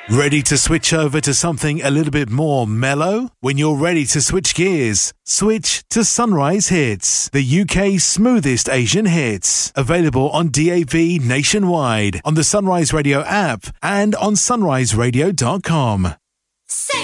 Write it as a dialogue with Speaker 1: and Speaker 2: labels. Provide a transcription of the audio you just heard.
Speaker 1: Ready to switch over to something a little bit more mellow? When you're ready to switch gears, switch to Sunrise Hits, the UK's smoothest Asian hits. Available on DAB nationwide, on the Sunrise Radio app and on sunriseradio.com.